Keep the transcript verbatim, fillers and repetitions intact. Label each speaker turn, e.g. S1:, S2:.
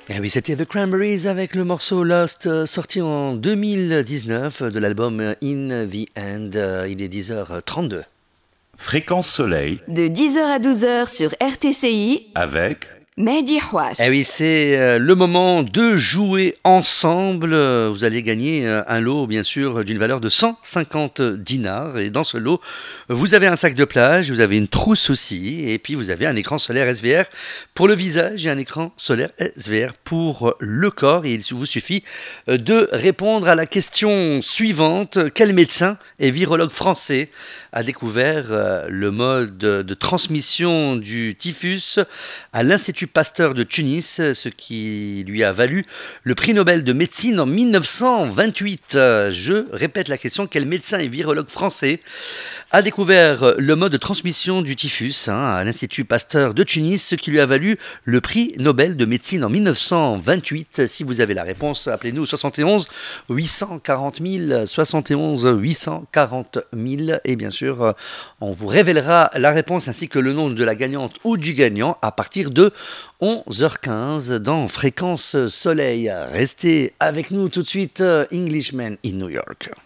S1: Eh oui, c'était The Cranberries avec le morceau Lost, euh, sorti en deux mille dix-neuf euh, de l'album euh, In the End. Euh, Il est dix heures trente-deux.
S2: Fréquence Soleil
S3: De dix heures à douze heures sur R T C I,
S2: avec
S3: Mehdi Houas.
S1: Eh oui, c'est euh, le moment de jouer ensemble. Euh, Vous allez gagner euh, un lot, bien sûr, d'une valeur de cent cinquante dinars. Et dans ce lot, vous avez un sac de plage, vous avez une trousse aussi, et puis vous avez un écran solaire S V R pour le visage et un écran solaire S V R pour le corps. Et il vous suffit euh, de répondre à la question suivante. Quel médecin et virologue français a découvert euh, le mode de transmission du typhus à l'Institut Pasteur de Tunis, ce qui lui a valu le prix Nobel de médecine en mille neuf cent vingt-huit. Euh, Je répète la question, quel médecin et virologue français a découvert le mode de transmission du typhus hein, à l'Institut Pasteur de Tunis, ce qui lui a valu le prix Nobel de médecine en mille neuf cent vingt-huit. Si vous avez la réponse, appelez-nous au soixante et onze huit cent quarante mille, soixante et onze huit cent quarante mille, et bien sûr, on vous révélera la réponse ainsi que le nom de la gagnante ou du gagnant à partir de onze heures quinze dans Fréquence Soleil. Restez avec nous tout de suite, Englishman in New York.